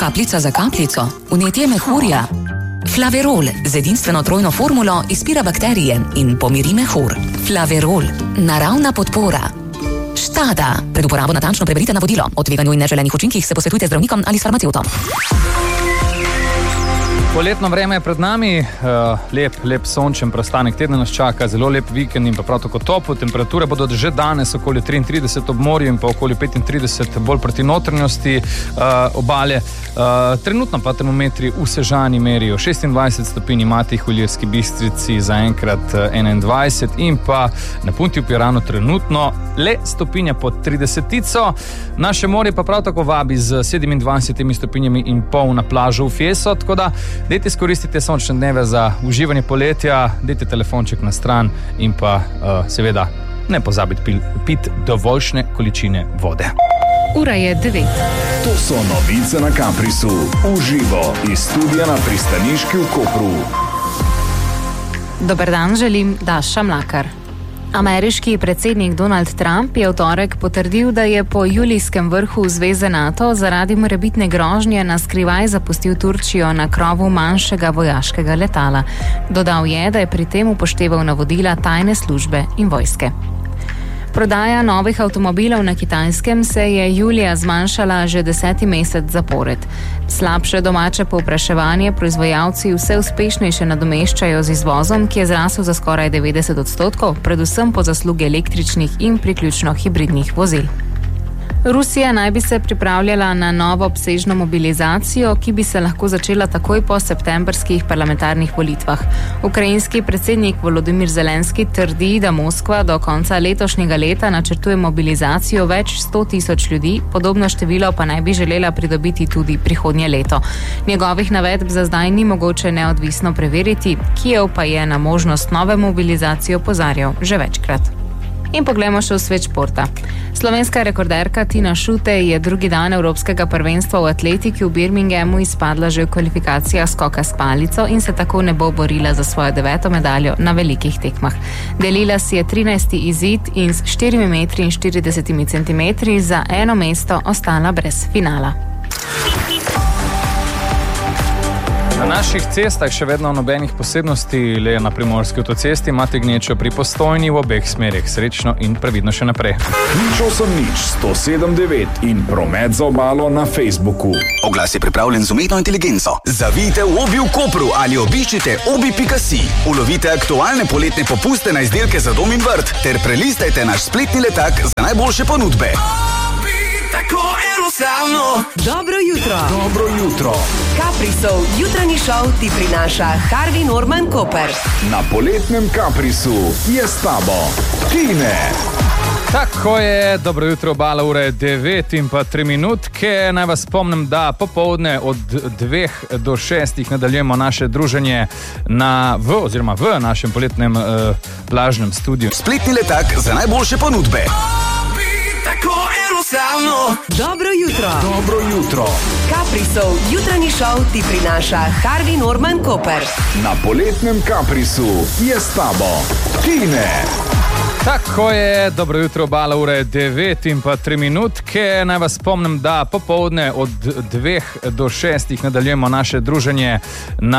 Kapljica za kapljico, vnetje mehurja. Flaverol z edinstveno trojno formulo izpira bakterije in pomiri mehur. Flaverol, naravna podpora. Štada. Pred uporabo natančno preberite navodilo. O tveganju in neželenih učinkih se posvetujte z zdravnikom ali s farmacevtom. Poletno vreme je pred nami, lep sončen prestanek tedna nas čaka, zelo lep vikend in pa prav tako toplo. Temperature bodo že danes okoli 33 ob morju in pa okoli 35 bolj proti notranjosti obale. Trenutno pa termometri v Sežani merijo 26 stopinj, imate jih v Ilirski Bistrici zaenkrat 21 in pa na Punti v Piranu trenutno le stopinja pod 30. Naše morje pa prav tako vabi z 27 stopinjami in pol na plažo v Fieso, tako da dajte izkoristite sončne dneve za uživanje poletja, dajte telefonček na stran in pa seveda ne pozabite piti dovoljšne količine vode. Ura je 9. To so novice na Kaprisu. Uživo iz studia na Pristaniški v Kopru. Dober dan želim, Daša Mlakar. Ameriški predsednik Donald Trump je v torek potrdil, da je po julijskem vrhu zveze NATO zaradi morebitne grožnje na skrivaj zapustil Turčijo na krovu manjšega vojaškega letala. Dodal je, da je pri tem upošteval navodila tajne službe in vojske. Prodaja novih avtomobilov na Kitajskem se je julija zmanjšala že 10. mesec zapored. Slabše domače povpraševanje proizvajalci vse uspešnejše nadomeščajo z izvozom, ki je zrasel za skoraj 90%, predvsem po zaslugi električnih in priključno hibridnih vozil. Rusija naj bi se pripravljala na novo obsežno mobilizacijo, ki bi se lahko začela takoj po septembrskih parlamentarnih volitvah. Ukrajinski predsednik Volodymyr Zelenski trdi, da Moskva do konca letošnjega leta načrtuje mobilizacijo več 100.000 ljudi, podobno število pa naj bi želela pridobiti tudi prihodnje leto. Njegovih navedb za zdaj ni mogoče neodvisno preveriti, Kijev pa je na možnost nove mobilizacije opozarjal že večkrat. In poglejmo še v svet športa. Slovenska rekorderka Tina Šutej je drugi dan Evropskega prvenstva v atletiki v Birminghamu izpadla že v kvalifikacijah skoka s palico in se tako ne bo borila za svojo 9. medaljo na velikih tekmah. Delila si je 13. izid in s 4,40 m za eno mesto ostala brez finala. Na naših cestah še vedno nobenih posebnosti, le na Primorski avtocesti imate gnečo pri Postojni v obeh smerih. Srečno in previdno še naprej. Nič 179 in promet za obalo na Facebooku. Oglas je pripravljen z umetno inteligenco. Zavijte v Obi v Kopru ali obiščite obi.si. Ulovite aktualne poletne popuste na izdelke za dom in vrt ter prelistajte naš spletni letak za najboljše ponudbe. Tako enostavno. Dobro jutro. Dobro jutro. Kaprisov jutranji šov ti prinaša Harvey Norman Koper. Na poletnem Kaprisu je s tabo Tine. Tako je, dobro jutro, obala, ura je 9 in pa 3 minutke. Naj vas spomnim, da popoldne od 2 do 6 nadaljujemo naše druženje v našem poletnem plažnem studiu. Spletni letak za najboljše ponudbe. Tako enostavno. Dobro jutro. Dobro jutro. Kaprisov jutranji šov ti prinaša Harvey Norman Koper. Na poletnem Kaprisu je s tabo Tine. Tako je, dobro jutro, obala, ura je 9 in pa 3 minutke. Naj vas spomnim, da popoldne od 2 do 6 nadaljujemo naše druženje